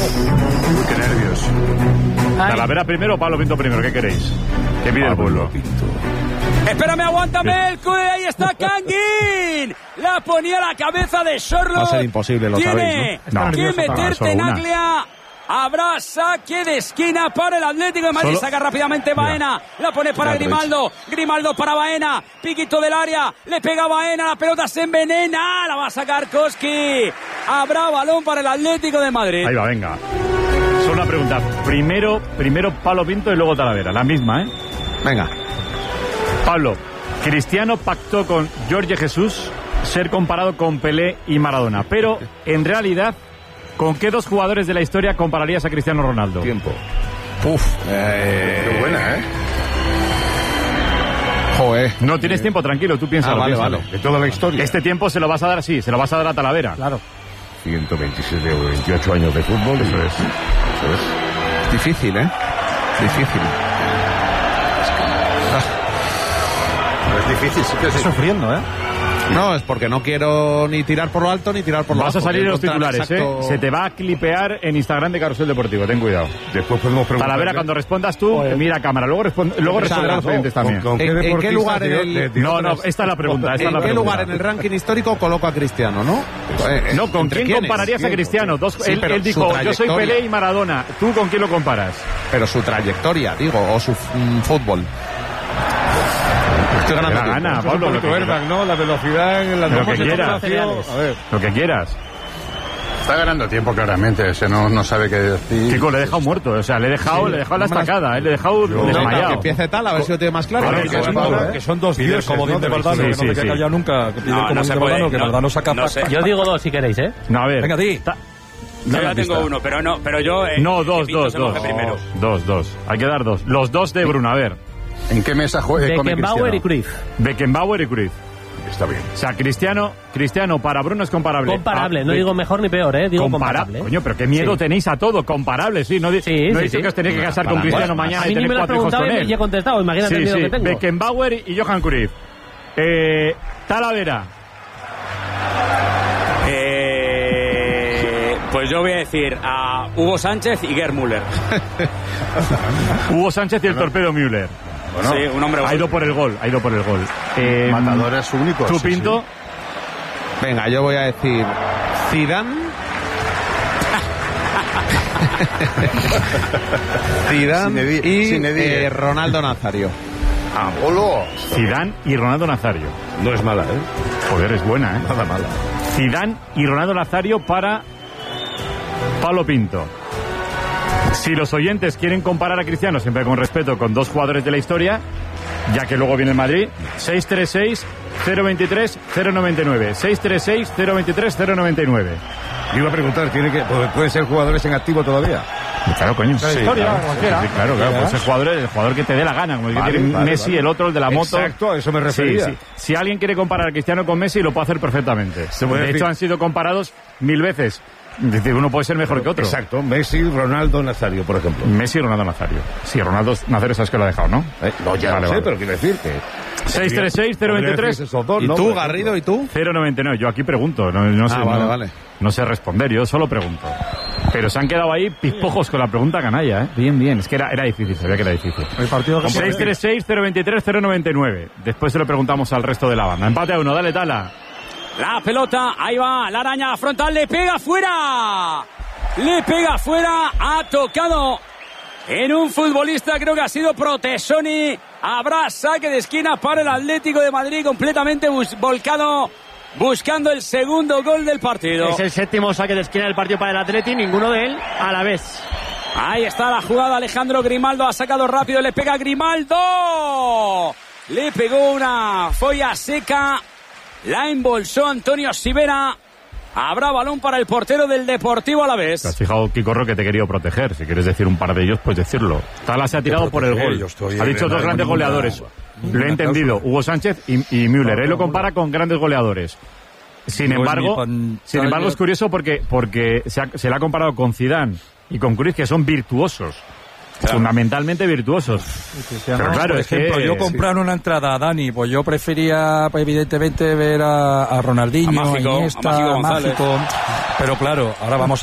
Uy, qué nervios. ¿Talavera primero o Pablo Pinto primero? ¿Qué queréis? ¿Qué pide el pueblo? Espérame, aguántame el cude, ahí está Kangin. La ponía a la cabeza de Sorlo. Va a ser imposible, lo Tiene sabéis, ¿no? que meterte en Aglia. Habrá saque de esquina para el Atlético de Madrid. Saca rápidamente Baena. La pone para Grimaldo. Grimaldo para Baena. Piquito del área. Le pega Baena. La pelota se envenena. La va a sacar Koski. Habrá balón para el Atlético de Madrid. Ahí va, venga. Solo una pregunta. Primero Pablo Pinto y luego Talavera. La misma, ¿eh? Venga. Pablo, Cristiano pactó con Jorge Jesús ser comparado con Pelé y Maradona. Pero, en realidad, ¿con qué dos jugadores de la historia compararías a Cristiano Ronaldo? Tiempo. Qué buena, Joder. No tienes tiempo, tranquilo, tú piénsalo. Vale. De toda la historia. Este tiempo se lo vas a dar así, se lo vas a dar a Talavera. Claro. 127 o 28 años de fútbol. Eso es. Difícil, ¿eh? Difícil. Es difícil, sí que Estoy sufriendo, ¿eh? No, es porque no quiero ni tirar por lo alto ni tirar por lo bajo. Vas a salir en los Quiero titulares, exacto... ¿eh? Se te va a clipear en Instagram de Carrusel Deportivo, ten cuidado. Después podemos preguntar. Talavera, cuando respondas tú, mira a cámara. Luego responderán los oyentes también. ¿En qué lugar No, esta es la pregunta. ¿En qué lugar en el ranking histórico coloco a Cristiano, no? No, ¿con quién compararías a Cristiano? Él dijo, yo soy Pelé y Maradona. ¿Tú con quién lo comparas? Pero su trayectoria, digo, o su fútbol. Estoy ganando gana, Pablo, lo que Airbag, ¿no? La velocidad en la lo que quieras. A ver. Lo que quieras. Está ganando tiempo claramente, ese no sabe qué decir. Kiko, le he dejado muerto, o sea, le he dejado la estacada, le he dejado desmayado. Que empiece tal, a ver si lo tiene más claro. Que son dos dioses, como dice Valdano, que no te queda callado nunca. Que pide como dice Valdano, que Valdano saca pasta. Yo digo dos si queréis, ¿eh? No, a ver. Venga, di. Yo ya tengo uno, pero yo... No, dos. Primero. Dos. Hay que dar dos. Los dos de Bruno, a ver. ¿En qué mesa come Beckenbauer y Cristiano? Cruyff. Beckenbauer y Cruyff. Está bien. O sea, Cristiano para Bruno es comparable. Comparable, no digo mejor ni peor, digo comparable. Coño, pero qué miedo tenéis a todo, comparable, sí. No he dicho que os tenéis que casar con Cristiano mañana y tener 4 hijos con él. Y he contestado, imagínate el miedo que tengo. Beckenbauer y Johan Cruyff. Talavera. Pues yo voy a decir a Hugo Sánchez y Gerd Müller. Hugo Sánchez y el torpedo Müller. Bueno, sí, un hombre ha ido por el gol. Matadores únicos. ¿Tú, Pinto? Sí. Venga, yo voy a decir Zidane. Zidane y Ronaldo Nazario. Zidane y Ronaldo Nazario. No es mala, Joder, es buena, Nada mala. Zidane y Ronaldo Nazario para Pablo Pinto. Si los oyentes quieren comparar a Cristiano, siempre con respeto, con dos jugadores de la historia, ya que luego viene el Madrid, 636-023-099. 636-023-099. Yo iba a preguntar, ¿pueden ser jugadores en activo todavía? Claro, coño. La historia, cualquiera. Sí, claro. Puede ser el jugador que te dé la gana, como Messi, el otro, el de la moto. Exacto, a eso me refería. Sí. Si alguien quiere comparar a Cristiano con Messi, lo puede hacer perfectamente. De hecho, han sido comparados 1000 veces. Es decir, uno puede ser mejor que otro. Exacto, Messi, Ronaldo, Nazario, por ejemplo. Messi y Ronaldo Nazario. Sí, Ronaldo Nazario sabes que lo ha dejado, ¿no? No, ya vale, lo sé, pero quiero decir que... 636-023. ¿Y tú, Garrido, y tú? 099. Yo aquí pregunto, no sé. Vale. No sé responder, yo solo pregunto. Pero se han quedado ahí pispojos con la pregunta canalla, ¿eh? Bien. Es que era difícil, se veía que era difícil. El partido 636-023-099. Después se lo preguntamos al resto de la banda. Empate a 1, dale, Tala. La pelota, ahí va, la araña frontal, le pega fuera, ha tocado en un futbolista, creo que ha sido Protesoni. Habrá saque de esquina para el Atlético de Madrid, completamente volcado, buscando el segundo gol del partido. Es el séptimo saque de esquina del partido para el Atleti, ninguno de él a la vez. Ahí está la jugada, Alejandro Grimaldo ha sacado rápido, le pega Grimaldo, le pegó una folla seca. La embolsó Antonio Sivera. Habrá balón para el portero del Deportivo Alavés. Te has fijado, Kiko Roque, que te he querido proteger. Si quieres decir un par de ellos, puedes decirlo. Tala se ha tirado por el gol. Ha dicho dos grandes goleadores. Lo he entendido. Hugo Sánchez y Müller. Él lo compara con grandes goleadores. Sin embargo, es curioso porque se le ha comparado con Zidane y con Cruyff, que son virtuosos. Claro. Fundamentalmente virtuosos. Pero claro, por ejemplo, yo comprar una entrada a Dani, pues yo prefería, pues, evidentemente, ver a Ronaldinho, a Iniesta, a Mágico. Pero claro, ahora vamos